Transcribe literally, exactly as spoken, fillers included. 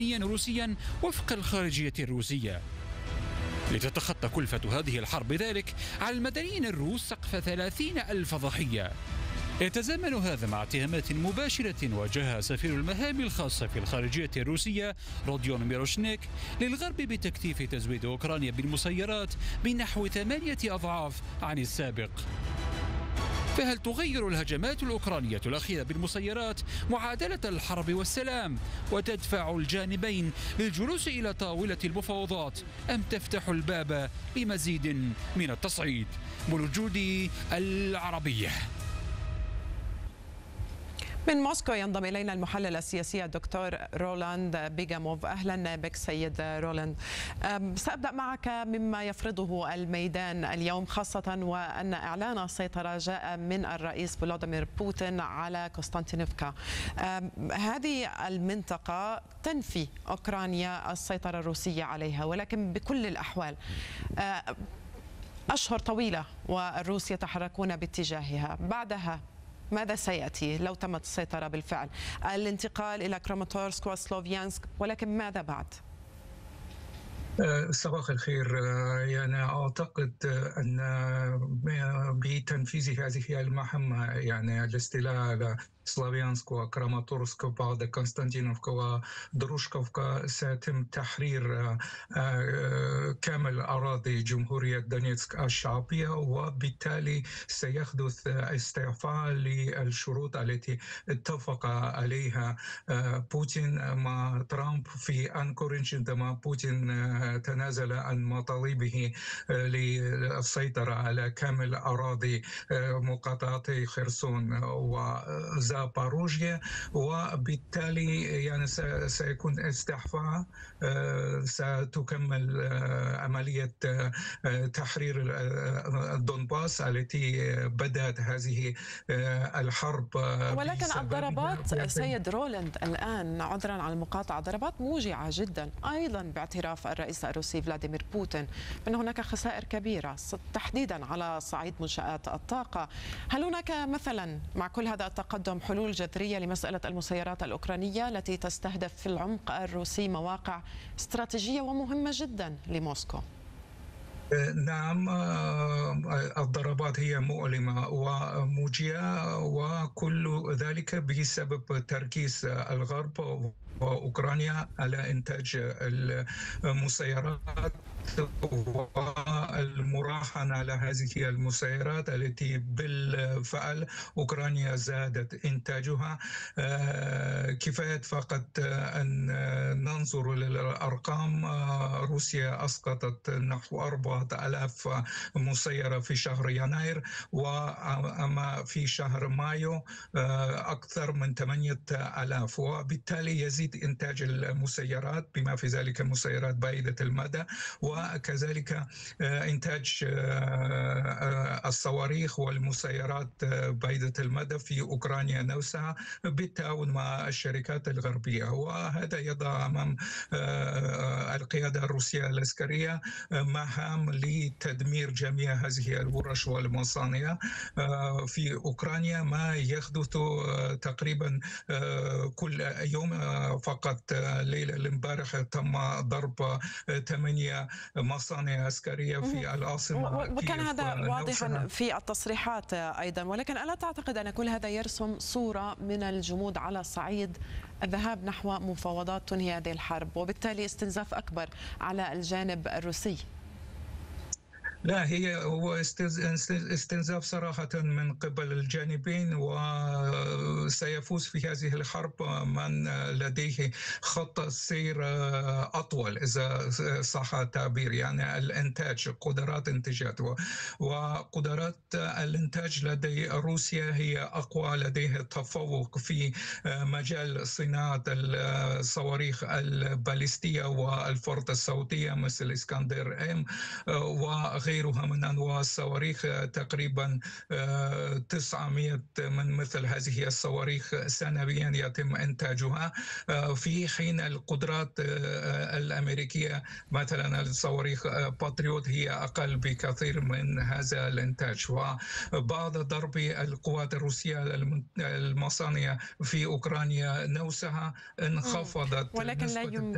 روسيا وفق الخارجية الروسية. لتتخطى كلفة هذه الحرب ذلك على المدنيين الروس سقف ثلاثين ألف ضحية. يتزامن هذا مع اتهامات مباشرة واجهها سفير المهام الخاصة في الخارجية الروسية روديون ميروشنيك للغرب بتكثيف تزويد أوكرانيا بالمسيرات بنحو ثمانية أضعاف عن السابق. فهل تغير الهجمات الأوكرانية الأخيرة بالمسيرات معادلة الحرب والسلام وتدفع الجانبين للجلوس إلى طاولة المفاوضات، أم تفتح الباب لمزيد من التصعيد؟ بالوجود العربية. من موسكو ينضم إلينا المحلل السياسي الدكتور رولاند بيغاموف. أهلا بك سيد رولاند. سأبدأ معك مما يفرضه الميدان اليوم، خاصة وأن إعلان السيطرة جاء من الرئيس فلاديمير بوتين على قسطنطينيفكا. هذه المنطقة تنفي أوكرانيا السيطرة الروسية عليها، ولكن بكل الأحوال أشهر طويلة والروس يتحركون باتجاهها. بعدها ماذا سيأتي لو تمت السيطرة بالفعل؟ الانتقال إلى كراماتورسك وسلوفيانسك، ولكن ماذا بعد؟ صباح الخير. يعني أعتقد أن بتنفيذ هذه المهمة، يعني الاستيلاء على سلوفيانسك وكراماتورسك وبعد قسطنطينوفكا ودروشكوفكا، سيتم تحرير كامل أراضي جمهورية دونيتسك الشعبية، وبالتالي سيحدث استعفاء للشروط التي اتفق عليها بوتين مع ترامب في أنكورنج، عندما بوتين تنازل عن مطالبه للسيطرة على كامل أراضي مقاطعتي خرسون وزاباروجيا، وبالتالي يعني سيكون استعفاء. ستكمل عملية تحرير الدونباس التي بدأت هذه الحرب. ولكن الضربات سيد رولاند الآن، عذرا على المقاطعة، ضربات موجعة جدا أيضا باعتراف الرئيس الروسي فلاديمير بوتين بأن هناك خسائر كبيرة تحديدا على صعيد منشآت الطاقة. هل هناك مثلا مع كل هذا التقدم حلول جذرية لمسألة المسيرات الأوكرانية التي تستهدف في العمق الروسي مواقع استراتيجية ومهمة جدا لموسكو؟ نعم، الضربات هي مؤلمة وموجعة، وكل ذلك بسبب تركيز الغرب وأوكرانيا على إنتاج المسيرات والمراهنة على هذه المسيرات التي بالفعل أوكرانيا زادت إنتاجها. كفاية فقط أن ننظر للأرقام. روسيا أسقطت نحو أربعة آلاف مسيرة في شهر يناير، وأما في شهر مايو أكثر من ثمانية آلاف، وبالتالي يزيد إنتاج المسيرات بما في ذلك مسيرات بعيدة المدى، وكذلك إنتاج الصواريخ والمسيرات بعيدة المدى في أوكرانيا نفسها بالتعاون مع الشركات الغربية. وهذا يضع أمام القيادة الروسية العسكرية مهام لتدمير جميع هذه الورش والمصانع في أوكرانيا، ما يحدث تقريبا كل يوم. فقط ليلة الامبارح تم ضرب ثمانية مصانع عسكرية في العاصمة، وكان هذا واضحا في التصريحات أيضا. ولكن ألا تعتقد أن كل هذا يرسم صورة من الجمود على صعيد الذهاب نحو مفاوضات تنهي هذه الحرب، وبالتالي استنزاف أكبر على الجانب الروسي؟ لا، هي هو استنزاف صراحة من قبل الجانبين، وسيفوز في هذه الحرب من لديه خط سير أطول إذا صح التعبير، يعني الإنتاج، قدرات إنتاجات، وقدرات الإنتاج لدي روسيا هي أقوى. لديه تفوق في مجال صناعة الصواريخ الباليستية والفرد الصوتية مثل إسكندر إم وغيرها غيرها من أنواع الصواريخ. تقريبا تسعمائة من مثل هذه الصواريخ سنويا يتم إنتاجها، في حين القدرات الأمريكية مثلا الصواريخ باتريوت هي أقل بكثير من هذا الإنتاج. وبعد ضرب القوات الروسية المصانع في أوكرانيا نفسها انخفضت ولكن لا